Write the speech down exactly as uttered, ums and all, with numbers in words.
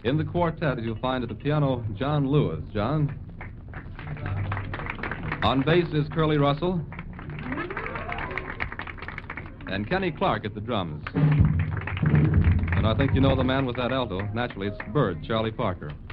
In the quartet, you'll find at the piano John Lewis. John? On bass is Curly Russell. And Kenny Clark at the drums. And I think you know the man with that alto. Naturally, it's Bird, Charlie Parker.